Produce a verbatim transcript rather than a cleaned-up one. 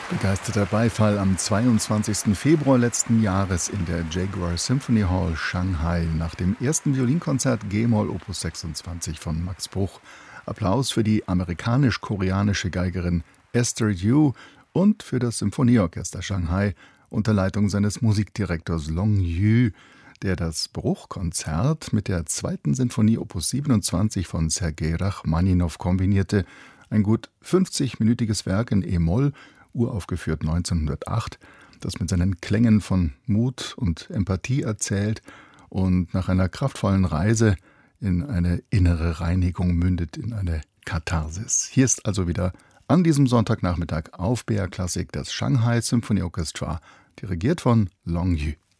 Begeisterter Beifall am zweiundzwanzigsten Februar letzten Jahres in der Jaguar Symphony Hall Shanghai nach dem ersten Violinkonzert G-Moll Opus sechsundzwanzig von Max Bruch. Applaus für die amerikanisch-koreanische Geigerin Esther Yu und für das Symphonieorchester Shanghai unter Leitung seines Musikdirektors Long Yu, der das Bruch-Konzert mit der zweiten Sinfonie Opus siebenundzwanzig von Sergei Rachmaninow kombinierte. Ein gut fünfzigminütiges Werk in E-Moll, uraufgeführt neunzehnhundertacht, das mit seinen Klängen von Mut und Empathie erzählt und nach einer kraftvollen Reise in eine innere Reinigung mündet, in eine Katharsis. Hier ist also wieder an diesem Sonntagnachmittag auf B R Klassik das Shanghai Symphony Orchestra, dirigiert von Long Yu.